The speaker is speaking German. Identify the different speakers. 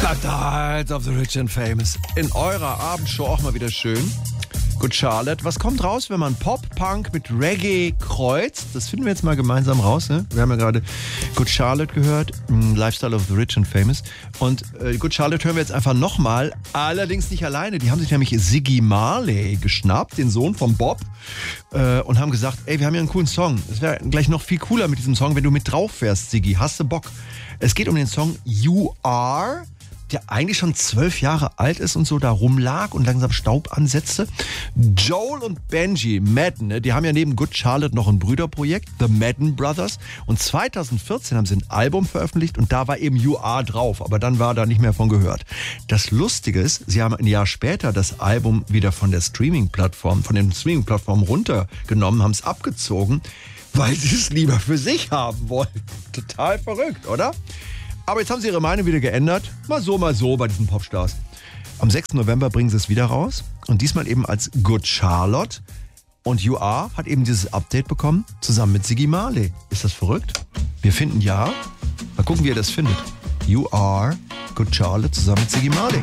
Speaker 1: Nights of the Rich and Famous. In eurer Abendshow auch mal wieder schön. Good Charlotte. Was kommt raus, wenn man Pop-Punk mit Reggae kreuzt? Das finden wir jetzt mal gemeinsam raus. Ne? Wir haben ja gerade Good Charlotte gehört. Lifestyle of the Rich and Famous. Und Good Charlotte hören wir jetzt einfach nochmal. Allerdings nicht alleine. Die haben sich nämlich Ziggy Marley geschnappt, den Sohn von Bob. Und haben gesagt, ey, wir haben ja einen coolen Song. Es wäre gleich noch viel cooler mit diesem Song, wenn du mit drauf wärst, Ziggy. Hast du Bock? Es geht um den Song You Are, der eigentlich schon 12 Jahre alt ist und so da rumlag und langsam Staub ansetzte. Joel und Benji Madden, ne, die haben ja neben Good Charlotte noch ein Brüderprojekt, The Madden Brothers. Und 2014 haben sie ein Album veröffentlicht und da war eben You Are drauf, aber dann war da nicht mehr von gehört. Das Lustige ist, sie haben ein Jahr später das Album wieder von den Streaming-Plattformen runtergenommen, haben es abgezogen, weil sie es lieber für sich haben wollten. Total verrückt, oder? Aber jetzt haben sie ihre Meinung wieder geändert. Mal so bei diesen Popstars. Am 6. November bringen sie es wieder raus. Und diesmal eben als Good Charlotte. Und You Are hat eben dieses Update bekommen, zusammen mit Ziggy Marley. Ist das verrückt? Wir finden ja. Mal gucken, wie ihr das findet. You Are, Good Charlotte zusammen mit Ziggy Marley.